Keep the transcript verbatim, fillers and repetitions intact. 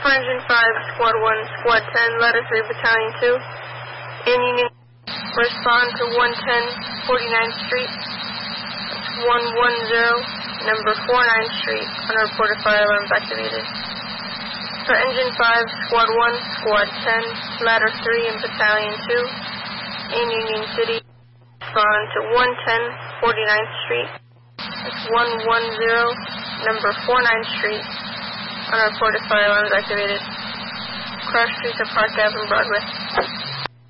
For Engine five, Squad one, Squad ten, Ladder three, Battalion two, in Union, respond to one ten forty-ninth Street, one ten, number forty-ninth Street, unreported fire alarms activated. For Engine five, Squad one, Squad ten, Ladder three, and Battalion two, in Union City, respond to one ten forty-ninth Street, one ten, number forty-ninth Street, unreported fire alarms activated. Crash Streets of Park Avenue, Broadway.